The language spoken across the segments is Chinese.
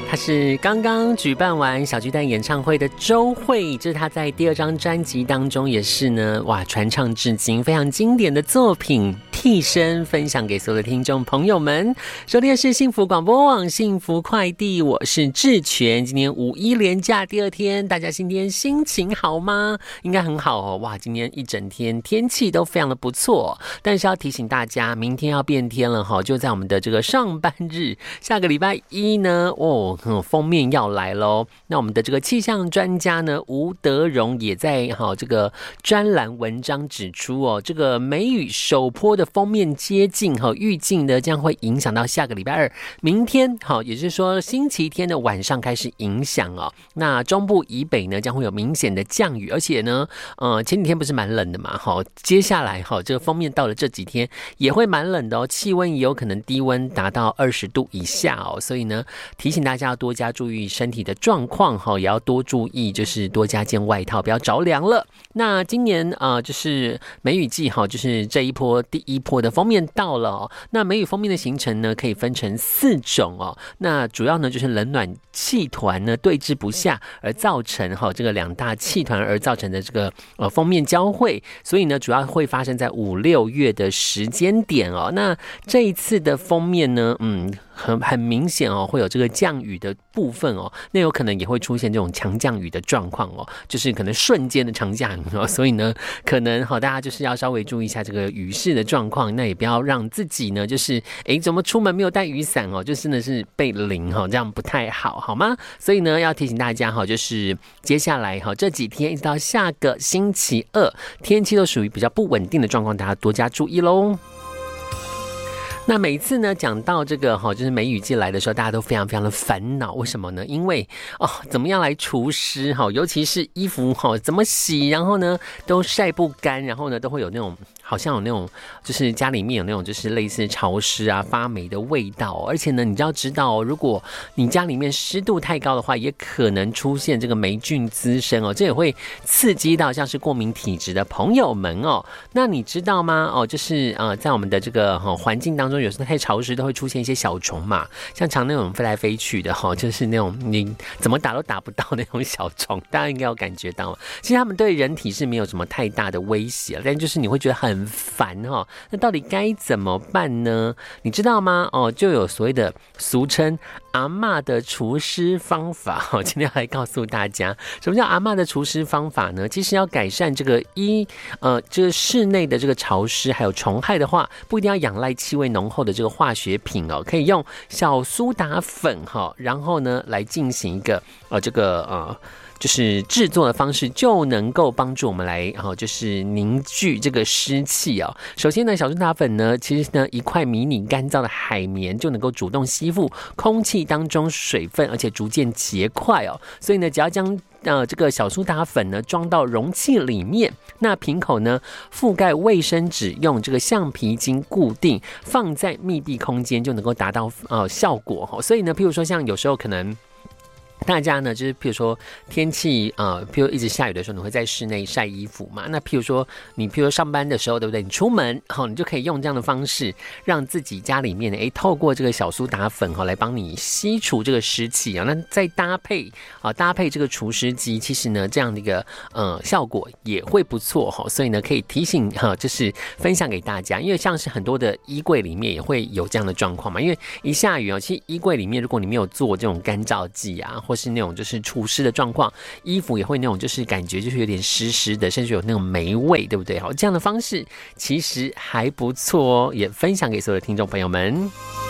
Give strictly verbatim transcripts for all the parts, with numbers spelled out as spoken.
他是刚刚举办完小巨蛋演唱会的周蕙，这是他在第二张专辑当中也是呢，哇，传唱至今非常经典的作品《替身》，分享给所有的听众朋友们。收听的是幸福广播网幸福快递，我是志全。今天五一连假第二天，大家今天心情好吗？应该很好哦。哇，今天一整天天气都非常的不错，但是要提醒大家，明天要变天了哈，就在我们的这个上班日，下个礼拜一呢，哦。嗯，封面要来咯。那我们的这个气象专家呢，吴德荣也在哈这个专栏文章指出哦，这个梅雨首波的封面接近哈，预计呢将会影响到下个礼拜二，明天好，也就是说星期天的晚上开始影响哦。那中部以北呢将会有明显的降雨，而且呢，呃前几天不是蛮冷的嘛，好，接下来哈这个封面到了这几天也会蛮冷的哦，气温也有可能低温达到二十度以下哦，所以呢提醒大家要多加注意身体的状况哈，也要多注意，就是多加件外套，不要着凉了。那今年呃，就是梅雨季哈，就是这一波第一波的封面到了哦。那梅雨封面的形成呢，可以分成四种哦。那主要呢就是冷暖气团呢对峙不下，而造成哈这个两大气团而造成的这个呃封面交汇，所以呢主要会发生在五六月的时间点哦。那这一次的封面呢，嗯。很很明显哦，会有这个降雨的部分哦，那有可能也会出现这种强降雨的状况哦，就是可能瞬间的强降雨哦，所以呢，可能好大家就是要稍微注意一下这个雨势的状况，那也不要让自己呢，就是哎怎么出门没有带雨伞哦，就真的是被淋哈，这样不太好，好吗？所以呢，要提醒大家哈，就是接下来哈这几天一直到下个星期二，天气都属于比较不稳定的状况，大家多加注意喽。那每次呢讲到这个哈，就是梅雨季来的时候，大家都非常非常的烦恼，为什么呢？因为哦，怎么样来除湿哈，尤其是衣服哈，怎么洗，然后呢都晒不干，然后呢都会有那种好像有那种就是家里面有那种就是类似潮湿啊发霉的味道，而且呢你就要知道哦，如果你家里面湿度太高的话，也可能出现这个霉菌滋生哦，这也会刺激到像是过敏体质的朋友们哦。那你知道吗？哦，就是呃在我们的这个哈环境当中，有时候太潮湿都会出现一些小虫嘛，像常那种飞来飞去的哈，就是那种你怎么打都打不到那种小虫，大家应该有感觉到。其实他们对人体是没有什么太大的威胁，但就是你会觉得很烦哈。那到底该怎么办呢？你知道吗？哦，就有所谓的俗称阿嬷的除湿方法。我今天要来告诉大家，什么叫阿嬷的除湿方法呢？其实要改善这个一呃这个室内的这个潮湿还有虫害的话，不一定要仰赖气味浓厚的这个化学品哦，可以用小苏打粉哈，然后呢来进行一个呃这个呃。就是制作的方式就能够帮助我们来哈，就是凝聚这个湿气哦。首先呢，小苏打粉呢，其实呢一块迷你干燥的海绵就能够主动吸附空气当中水分，而且逐渐结块哦。所以呢，只要将呃这个小苏打粉呢装到容器里面，那瓶口呢覆盖卫生纸，用这个橡皮筋固定，放在密闭空间就能够达到呃效果哈。所以呢，譬如说像有时候可能。大家呢，就是譬如说天气呃，譬如一直下雨的时候，你会在室内晒衣服嘛？那譬如说你譬如说上班的时候，对不对？你出门好，你就可以用这样的方式，让自己家里面呢，哎，透过这个小苏打粉哈，来帮你吸除这个湿气啊。那再搭配啊，搭配这个除湿机，其实呢，这样的一个呃效果也会不错哈。所以呢，可以提醒哈，就是分享给大家，因为像是很多的衣柜里面也会有这样的状况嘛。因为一下雨哦，其实衣柜里面如果你没有做这种干燥剂啊，或是那种就是除湿的状况，衣服也会那种就是感觉就是有点湿湿的，甚至有那种霉味，对不对？好，这样的方式其实还不错哦，也分享给所有的听众朋友们。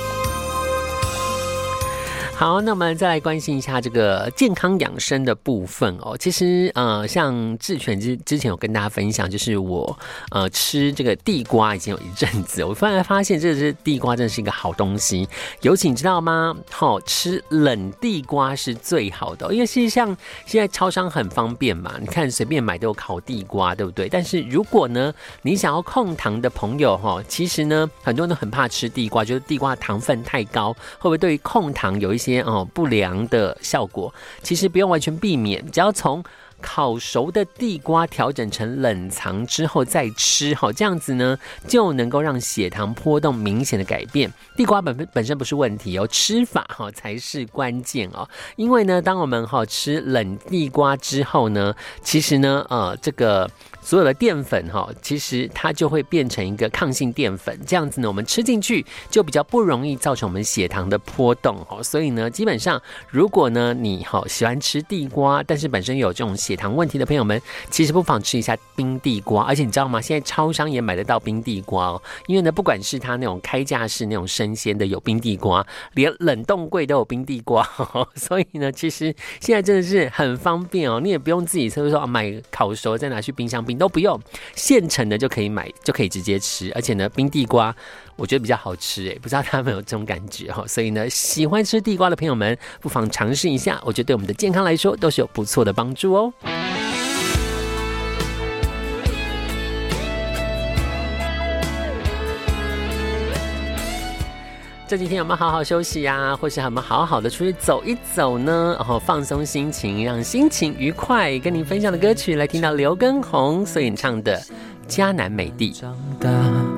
好，那我们再来关心一下这个健康养生的部分哦。其实呃，像志全之之前有跟大家分享，就是我呃吃这个地瓜已经有一阵子，我忽然发现这是地瓜真的是一个好东西。尤其你知道吗？好、哦、吃冷地瓜是最好的、哦，因为事实上现在超商很方便嘛，你看随便买都有烤地瓜，对不对？但是如果呢你想要控糖的朋友哈、哦，其实呢很多人都很怕吃地瓜，觉得地瓜糖分太高，会不会对于控糖有一些些、哦、不良的效果？其实不用完全避免，只要从烤熟的地瓜调整成冷藏之后再吃，好，这样子呢就能够让血糖波动明显的改变。地瓜本本身不是问题哦，吃法哈才是关键哦。因为呢，当我们哈吃冷地瓜之后呢，其实呢，呃，这个所有的淀粉哈，其实它就会变成一个抗性淀粉，这样子呢，我们吃进去就比较不容易造成我们血糖的波动哦。所以呢，基本上如果呢你哈喜欢吃地瓜，但是本身有这种血糖问题的朋友们，其实不妨吃一下冰地瓜。而且你知道吗？现在超商也买得到冰地瓜哦。因为呢，不管是它那种开架式那种生鲜的有冰地瓜，连冷冻柜都有冰地瓜哦。所以呢，其实现在真的是很方便哦。你也不用自己说说买烤熟再拿去冰箱冰。都不用，现成的就可以买，就可以直接吃。而且呢，冰地瓜我觉得比较好吃哎，不知道他们有这种感觉哈。所以呢，喜欢吃地瓜的朋友们，不妨尝试一下，我觉得对我们的健康来说都是有不错的帮助哦。这几天有没有好好休息啊？或是有没有好好的出去走一走呢？然后放松心情，让心情愉快。跟您分享的歌曲，来听到刘畊宏所演唱的《迦南美地》。